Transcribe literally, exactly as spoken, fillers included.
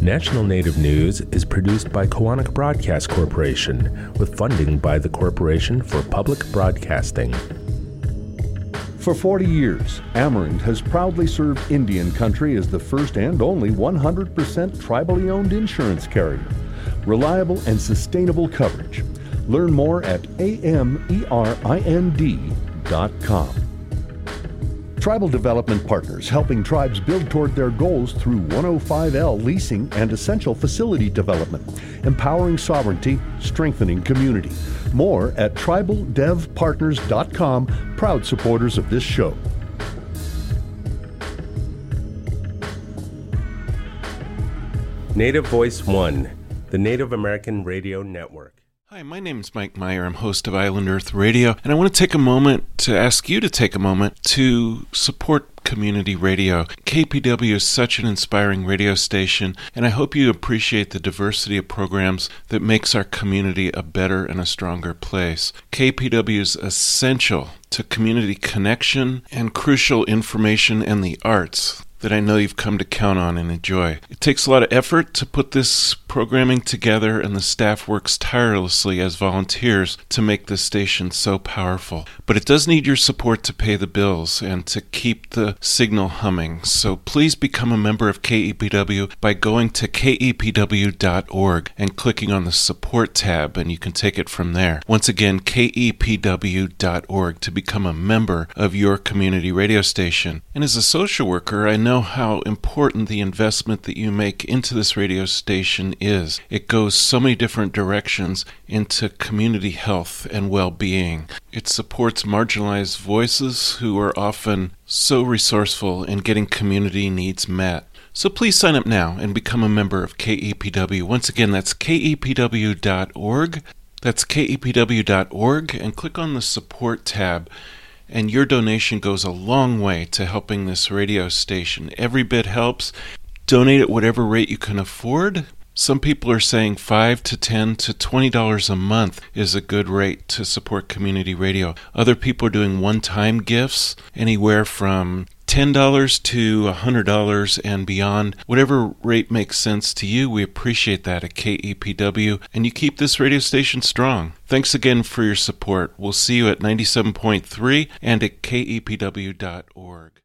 National Native News is produced by Koahnic Broadcast Corporation with funding by the Corporation for Public Broadcasting. For forty years, Amerant has proudly served Indian country as the first and only one hundred percent tribally owned insurance carrier. Reliable and sustainable coverage. Learn more at A M E R I N D dot com. Tribal Development Partners, helping tribes build toward their goals through one oh five L leasing and essential facility development, empowering sovereignty, strengthening community. More at tribal dev partners dot com, proud supporters of this show. Native Voice One, the Native American Radio Network. Hi, my name is Mike Meyer. I'm host of Island Earth Radio, and I want to take a moment to ask you to take a moment to support community radio. K P W is such an inspiring radio station, and I hope you appreciate the diversity of programs that makes our community a better and a stronger place. K P W is essential to community connection and crucial information and the arts that I know you've come to count on and enjoy. It takes a lot of effort to put this programming together, and the staff works tirelessly as volunteers to make this station so powerful. But it does need your support to pay the bills and to keep the signal humming. So please become a member of K E P W by going to K E P W dot org and clicking on the support tab, and you can take it from there. Once again, K E P W dot org to become a member of your community radio station. And as a social worker, I know how important the investment that you make into this radio station is. It goes so many different directions into community health and well-being. It supports marginalized voices who are often so resourceful in getting community needs met. So please sign up now and become a member of K E P W. Once again, that's K E P W dot org. That's K E P W dot org, and click on the support tab. And your donation goes a long way to helping this radio station. Every bit helps. Donate at whatever rate you can afford. Some people are saying five to ten to twenty dollars a month is a good rate to support community radio. Other people are doing one-time gifts, anywhere from ten dollars to one hundred dollars and beyond. Whatever rate makes sense to you, we appreciate that at K E P W, and you keep this radio station strong. Thanks again for your support. We'll see you at ninety-seven point three and at K E P W dot org.